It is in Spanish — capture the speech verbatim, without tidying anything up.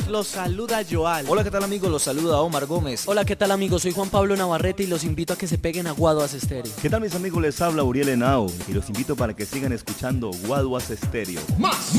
los saluda Joal. Hola, ¿qué tal amigos? Los saluda Omar Gómez. Hola, ¿qué tal amigos? Soy Juan Pablo Navarrete y los invito a que se peguen a Guaduas Estéreo. ¿Qué tal mis amigos? Les habla Uriel Henao y los invito para que sigan escuchando Guaduas Estéreo. Más